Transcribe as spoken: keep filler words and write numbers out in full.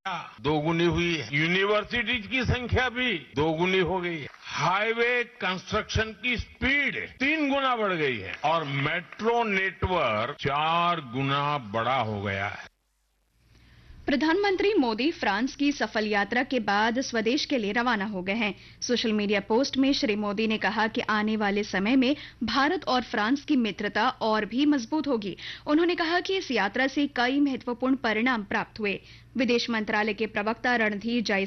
दोगुनी हुई है, यूनिवर्सिटीज की संख्या भी दोगुनी हो गई है, हाईवे कंस्ट्रक्शन की स्पीड तीन गुना बढ़ गई है और मेट्रो नेटवर्क चार गुना बड़ा हो गया है। प्रधानमंत्री मोदी फ्रांस की सफल यात्रा के बाद स्वदेश के लिए रवाना हो गए हैं। सोशल मीडिया पोस्ट में श्री मोदी ने कहा कि आने वाले समय में भारत और फ्रांस की मित्रता और भी मजबूत होगी। उन्होंने कहा कि इस यात्रा से कई महत्वपूर्ण परिणाम प्राप्त हुए। विदेश मंत्रालय के प्रवक्ता रणधीर